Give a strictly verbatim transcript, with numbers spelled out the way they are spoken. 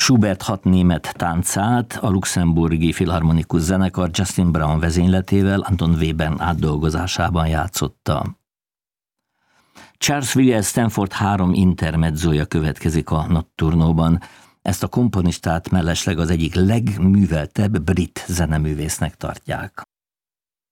Schubert hat német táncát a luxemburgi filharmonikus zenekar Justin Brown vezényletével Anton Webern átdolgozásában játszotta. Charles William Stanford három intermezzója következik a Notturnóban. Ezt a komponistát mellesleg az egyik legműveltebb brit zeneművésznek tartják.